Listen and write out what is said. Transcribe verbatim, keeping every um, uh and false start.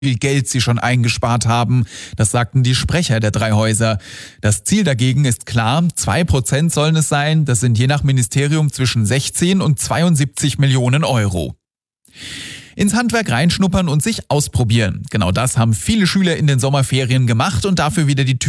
viel Geld sie schon eingespart haben. Das sagten die Sprecher der drei Häuser. Das Ziel dagegen ist klar, zwei Prozent sollen es sein. Das sind je nach Ministerium zwischen sechzehn und zweiundsiebzig Millionen Euro. Ins Handwerk reinschnuppern und sich ausprobieren. Genau das haben viele Schüler in den Sommerferien gemacht und dafür wieder die Tür